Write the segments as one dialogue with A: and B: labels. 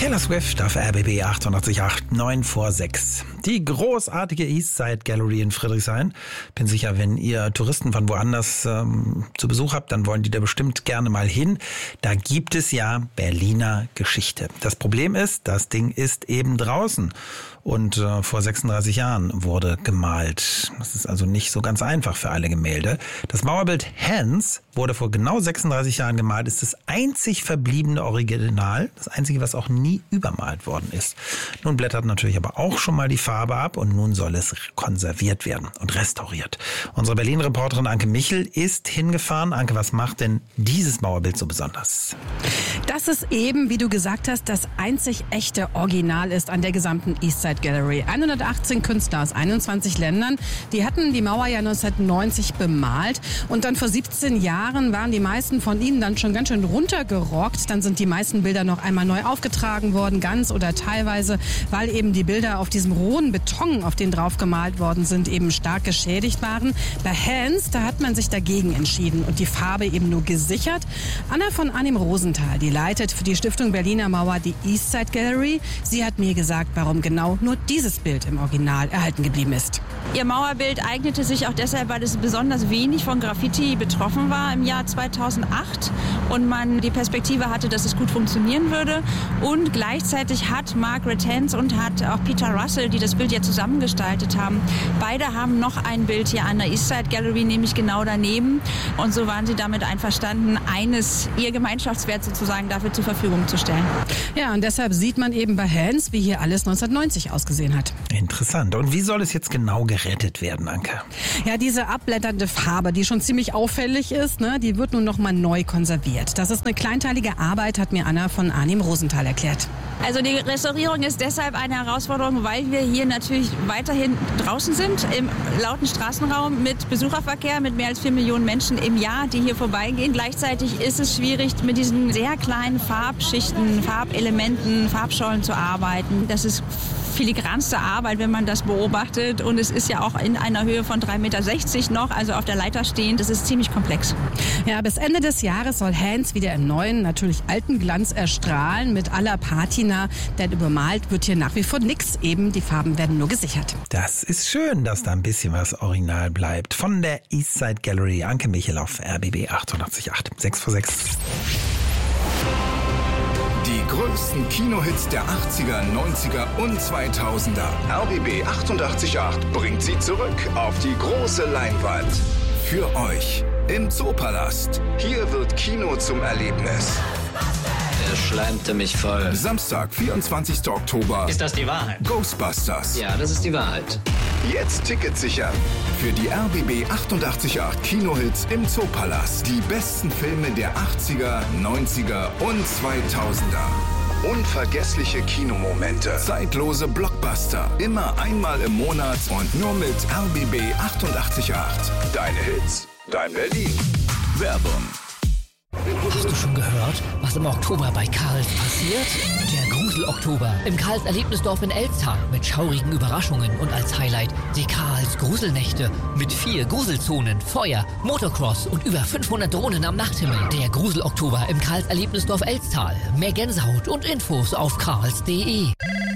A: Taylor Swift auf RBB 88.8, 9 vor 6. Die großartige Eastside Gallery in Friedrichshain. Bin sicher, wenn ihr Touristen von woanders zu Besuch habt, dann wollen die da bestimmt gerne mal hin. Da gibt es ja Berliner Geschichte. Das Problem ist, das Ding ist eben draußen. Und vor 36 Jahren wurde gemalt. Das ist also nicht so ganz einfach für alle Gemälde. Das Mauerbild Hans wurde vor genau 36 Jahren gemalt, ist das einzig verbliebene Original. Das einzige, was auch nie übermalt worden ist. Nun blättert natürlich aber auch schon mal die Farbe ab und nun soll es konserviert werden und restauriert. Unsere Berlin-Reporterin Anke Michel ist hingefahren. Anke, was macht denn dieses Mauerbild so besonders?
B: Dass es eben, wie du gesagt hast, das einzig echte Original ist an der gesamten Eastside Gallery. 118 Künstler aus 21 Ländern, die hatten die Mauer ja 1990 bemalt und dann vor 17 Jahren waren die meisten von ihnen dann schon ganz schön runtergerockt. Dann sind die meisten Bilder noch einmal neu aufgetragen worden, ganz oder teilweise, weil eben die Bilder auf diesem rohen Beton, auf den drauf gemalt worden sind, eben stark geschädigt waren. Bei Hans, da hat man sich dagegen entschieden und die Farbe eben nur gesichert. Anna von Arnim Rosenthal, die leitet für die Stiftung Berliner Mauer die Eastside Gallery. Sie hat mir gesagt, warum genau nur dieses Bild im Original erhalten geblieben ist.
C: Ihr Mauerbild eignete sich auch deshalb, weil es besonders wenig von Graffiti betroffen war im Jahr 2008 und man die Perspektive hatte, dass es gut funktionieren würde. Und gleichzeitig hat Margaret Hans und hat auch Peter Russell, die das Bild ja zusammengestaltet haben, beide haben noch ein Bild hier an der Eastside Gallery, nämlich genau daneben. Und so waren sie damit einverstanden, ihr Gemeinschaftswert sozusagen dafür zur Verfügung zu stellen.
B: Ja, und deshalb sieht man eben bei Hans, wie hier alles 1990 ausgesehen hat.
A: Interessant. Und wie soll es jetzt genau gerettet werden, Anke?
B: Ja, diese abblätternde Farbe, die schon ziemlich auffällig ist, die wird nun noch mal neu konserviert. Das ist eine kleinteilige Arbeit, hat mir Anna von Arnim Rosenthal erklärt.
C: Also die Restaurierung ist deshalb eine Herausforderung, weil wir hier natürlich weiterhin draußen sind, im lauten Straßenraum mit Besucherverkehr, mit mehr als 4 Millionen Menschen im Jahr, die hier vorbeigehen. Gleichzeitig ist es schwierig, mit diesen sehr kleinen Farbschichten, Farbelementen, Farbschollen zu arbeiten. Das ist filigranste Arbeit, wenn man das beobachtet. Und es ist ja auch in einer Höhe von 3,60 Meter noch, also auf der Leiter stehend. Das ist ziemlich komplex.
B: Ja, bis Ende des Jahres soll Hans wieder im neuen, natürlich alten Glanz erstrahlen mit aller Patina. Denn übermalt wird hier nach wie vor nichts. Eben, die Farben werden nur gesichert.
A: Das ist schön, dass da ein bisschen was original bleibt. Von der Eastside Gallery, Anke Michel auf RBB 88.8, 6 vor 6.
D: Die größten Kinohits der 80er, 90er und 2000er. RBB 88.8 bringt sie zurück auf die große Leinwand. Für euch im Zoopalast. Hier wird Kino zum Erlebnis.
E: Er schleimte mich voll.
D: Samstag, 24. Oktober.
E: Ist das die Wahrheit?
D: Ghostbusters.
E: Ja, das ist die Wahrheit.
D: Jetzt Tickets sichern. Für die RBB 88.8 Kinohits im Zoopalast. Die besten Filme der 80er, 90er und 2000er. Unvergessliche Kinomomente. Zeitlose Blockbuster. Immer einmal im Monat und nur mit RBB 88.8. Deine Hits, dein Berlin. Werbung.
F: Hast du schon gehört, was im Oktober bei Karls passiert? Der Grusel-Oktober im Karls Erlebnisdorf in Elztal mit schaurigen Überraschungen und als Highlight die Karls Gruselnächte mit 4 Gruselzonen, Feuer, Motocross und über 500 Drohnen am Nachthimmel. Der Grusel-Oktober im Karls Erlebnisdorf Elztal. Mehr Gänsehaut und Infos auf karls.de.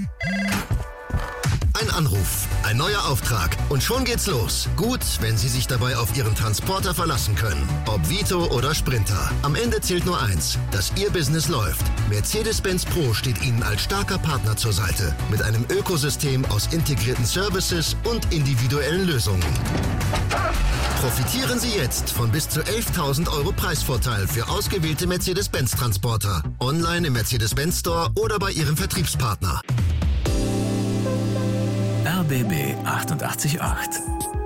G: Ein Anruf, ein neuer Auftrag und schon geht's los. Gut, wenn Sie sich dabei auf Ihren Transporter verlassen können. Ob Vito oder Sprinter. Am Ende zählt nur eins, dass Ihr Business läuft. Mercedes-Benz Pro steht Ihnen als starker Partner zur Seite. Mit einem Ökosystem aus integrierten Services und individuellen Lösungen. Profitieren Sie jetzt von bis zu 11.000 € Preisvorteil für ausgewählte Mercedes-Benz-Transporter. Online im Mercedes-Benz Store oder bei Ihrem Vertriebspartner.
H: RBB 88.8